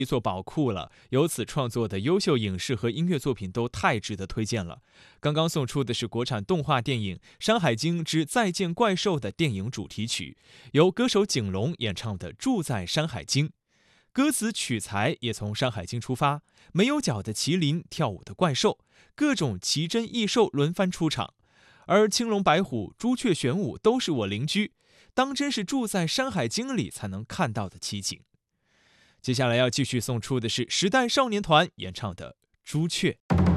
一座宝库了，由此创作的优秀影视和音乐作品都太值得推荐了。刚刚送出的是国产动画电影《山海经之再见怪兽》的电影主题曲，由歌手景龙演唱的《住在山海经》。歌词取材也从《山海经》出发，没有脚的麒麟，跳舞的怪兽，各种奇珍异兽轮番出场。而青龙白虎、朱雀玄武都是我邻居，当真是住在《山海经》里才能看到的奇景。接下来要继续送出的是时代少年团演唱的《朱雀》。